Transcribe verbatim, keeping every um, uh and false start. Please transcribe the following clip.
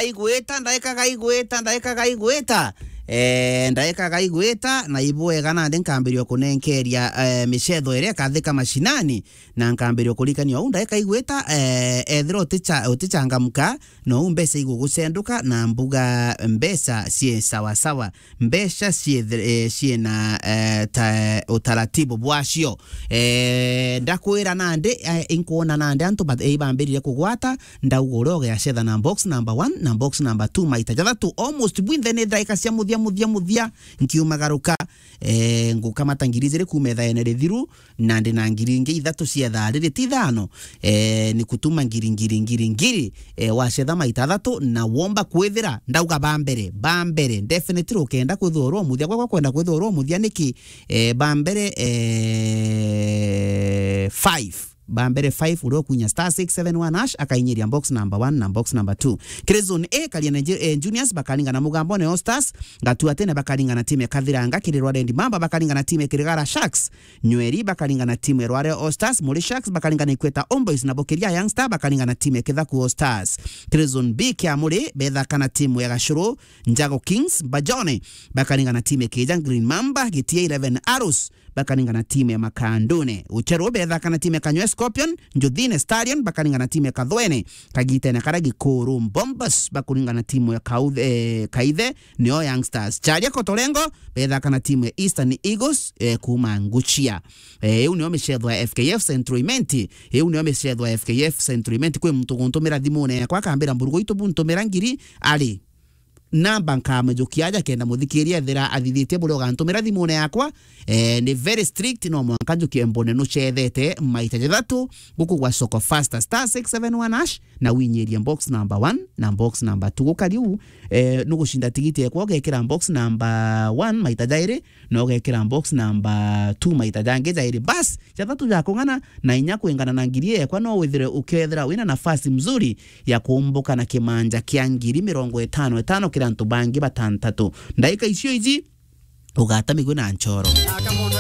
gaigweta ndaika gaigweta ndaika gaigweta eh ndaika gaigweta na ibwega na ndenkambirio kunenkeria eh, michetho ire kathika mashinani na nkambirio kulikania u ndaika igweta eh ethiro ticha utichangamka no mbesa igugucenduka na mbuga mbesa sie sawa sawa mbesa sie eh, sie na eh, ta, utaratibu bwacio eh ndakwira nande eh, inkuona nande antu but ibambirire kugwata ndauguroge ya cetha na box number one na box number two maita jathatu almost within the ndaika cia muthia muthia muthia nkiumagaruka eh ngukamata ngirizire kumetha ene thiru na ndi na ngiringi ithatu cia tharire tithano eh ni kutuma ngiringiri ngiri eh wacetha maita thatu na womba kwithira ndauga bambere bambere definitely ukenda kwithorwo muthia kwa kwenda kwithorwo muthia niki eh bambere eh five bambere five uro kunya star six seven one hash akainyiria box number one na box number two Krezone A kalia eh, juniors bakalinga na mugambo ne Stars ngatua tena bakalinga na timu ya Kathiranga kirirwa Dendi Mamba bakalinga na timu ya Kirigara Sharks Nyweri bakalinga na timu ya Rware Stars Muri Sharks bakalinga na Ikweta Omboys na Bokeria Youngster bakalinga na timu ya Kithaku Stars Krezone B kia Muri betha kana timu ya Gashuru Njago Kings Bajone bakalinga na timu ya Kejan Green Mamba Gitia eleven Arrows bakalinga na timu ya Makandune Uchero betha kana timu ya Kanywe Scorpion Njuthine Stallion bakalinga na timu ya Kathwene Kagite na Karagi Kuru Bombas bakalinga na timu ya Kauthe eh, Kaithe Neo Youngsters Charia Kotolengo betha kana timu ya Eastern Eagles eh, kuma Nguchia eh eu nio michetho ya F K F Centroimenti eu nio michetho ya F K F Centroimenti kwe mtu guntumira thimune kwa kambira mburugo itu buntumira ngiri ali namba nkamejukiaja kenda muthikiria thira athithite buri gantumira thimune yakwa eh ni very strict no mwanka njukie mbone no chethete maita jathatu guku gwa soko faster star six seven one hash na winyeria box number one na box number two gukariu eh no gushinda tigiti yakwa gekira box number one maita jaire no gekira box number two maita jange jaire bas jathatu yako ngana na inya kwengana na ngirie yakwa no withire ukethira wina nafasi mzuri ya kuumbuka na kimanja kia ngiri mirongo itano itano kirantu bangi batantatu ndaika icio iji ugata migwe na nchoro.